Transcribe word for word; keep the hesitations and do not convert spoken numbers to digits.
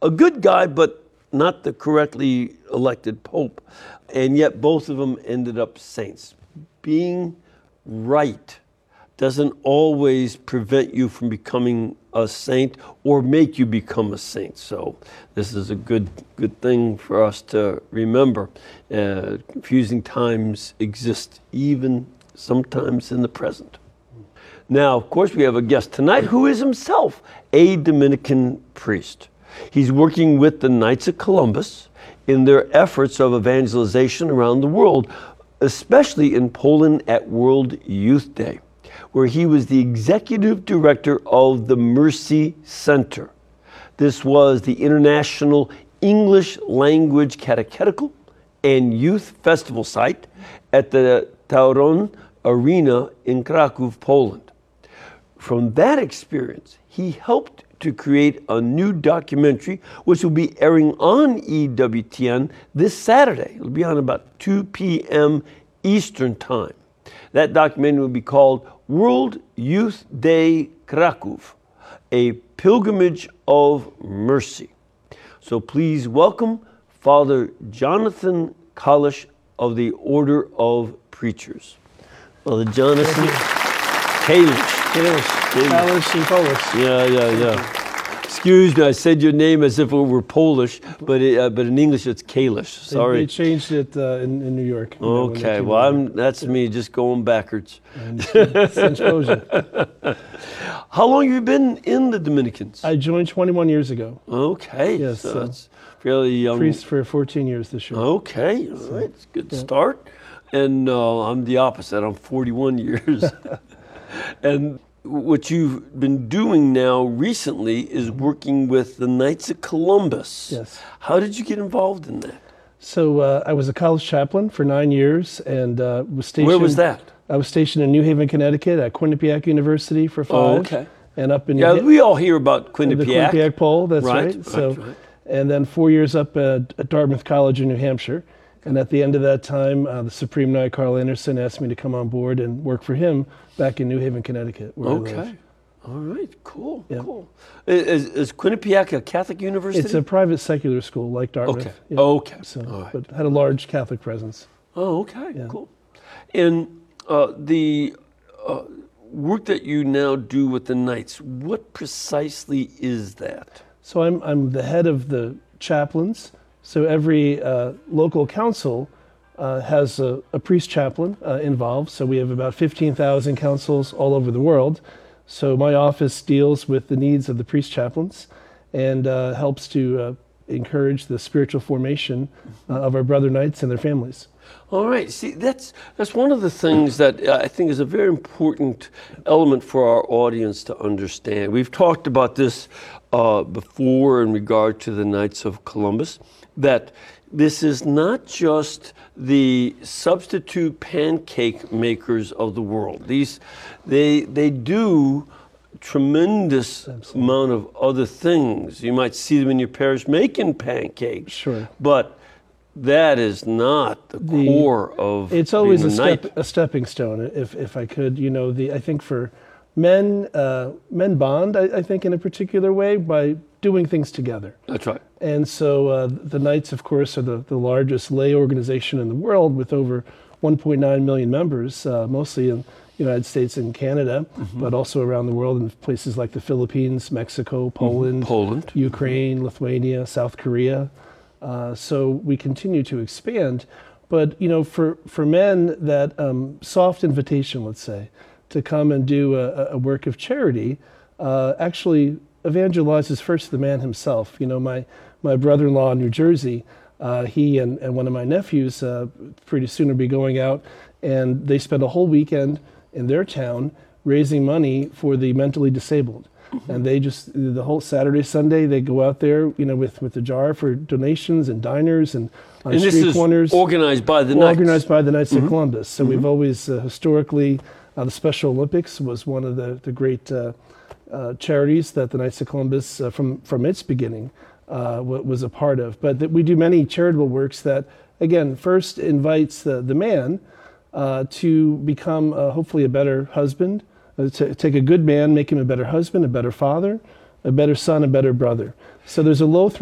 a good guy, but not the correctly elected pope. And yet both of them ended up saints. Being right doesn't always prevent you from becoming a saint or make you become a saint. So this is a good good thing for us to remember. Uh, confusing times exist even sometimes in the present. Now, of course, we have a guest tonight who is himself a Dominican priest. He's working with the Knights of Columbus in their efforts of evangelization around the world, especially in Poland at World Youth Day, where he was the executive director of the Mercy Center. This was the International English Language Catechetical and Youth Festival site at the Tauron Arena in Kraków, Poland. From that experience, he helped to create a new documentary which will be airing on E W T N this Saturday. It'll be on about two p.m. Eastern Time. That documentary will be called World Youth Day Kraków, a pilgrimage of mercy. So please welcome Father Jonathan Kalisz of the Order of Preachers. Father Jonathan Kalisz. Kalisz in Polish. Yeah, yeah, yeah. Excuse me, I said your name as if it were Polish, but it, uh, but in English it's Kalisz. Sorry. They, they changed it uh, in, in New York. Okay, well, I'm, that's me just going backwards. How long have you been in the Dominicans? I joined twenty-one years ago. Okay, yes, so so that's fairly young. Priest for fourteen years this year. Okay, all right, it's a good yeah. start. And uh, I'm the opposite, I'm forty-one years. And what you've been doing now recently is working with the Knights of Columbus. Yes. How did you get involved in that? So uh, I was a college chaplain for nine years and uh, was stationed. Where was that? I was stationed in New Haven, Connecticut at Quinnipiac University for five. Oh, okay. And up in yeah, New we all hear about Quinnipiac. The Quinnipiac Pole, that's right. right. right. So, right. And then four years up at, at Dartmouth College in New Hampshire. And at the end of that time, uh, the Supreme Knight Carl Anderson asked me to come on board and work for him back in New Haven, Connecticut, where okay. I live. All right, cool, yeah. cool. Is, is Quinnipiac a Catholic university? It's a private secular school like Dartmouth. Okay, yeah. okay. So, all right. But had a large Catholic presence. Oh, okay, yeah. cool. And uh, the uh, work that you now do with the Knights, what precisely is that? So I'm, I'm the head of the chaplains. So every uh, local council uh, has a, a priest chaplain uh, involved. So we have about fifteen thousand councils all over the world. So my office deals with the needs of the priest chaplains and uh, helps to uh, encourage the spiritual formation uh, of our brother knights and their families. All right. See, that's that's one of the things that I think is a very important element for our audience to understand. We've talked about this uh, before in regard to the Knights of Columbus, that this is not just the substitute pancake makers of the world. These, they they do tremendous Absolutely. amount of other things. You might see them in your parish making pancakes. Sure. But that is not the, the core of it's always being a, a step, knight. a stepping stone, if if I could. You know, the I think for men, uh, men bond, I, I think, in a particular way by doing things together. That's right. And so uh, the Knights, of course, are the, the largest lay organization in the world with over one point nine million members, uh, mostly in the United States and Canada, mm-hmm. but also around the world in places like the Philippines, Mexico, Poland, mm-hmm. Poland. Ukraine, Lithuania, South Korea. Uh, so we continue to expand. But, you know, for, for men, that um, soft invitation, let's say, to come and do a, a work of charity uh, actually evangelizes first the man himself. You know, my, my brother-in-law in New Jersey, uh, he and, and one of my nephews uh, pretty soon will be going out, and they spend a whole weekend in their town raising money for the mentally disabled. Mm-hmm. And they just, the whole Saturday, Sunday, they go out there, you know, with, with a jar for donations and diners and on and street this is corners. organized by the Knights. Organized by the Knights mm-hmm. of Columbus. So mm-hmm. we've always, uh, historically, uh, the Special Olympics was one of the, the great uh, uh, charities that the Knights of Columbus, uh, from, from its beginning, uh, w- was a part of. But that we do many charitable works that, again, first invites the, the man uh, to become uh, hopefully a better husband, uh, to take a good man, make him a better husband, a better father, a better son, a better brother. So there's a low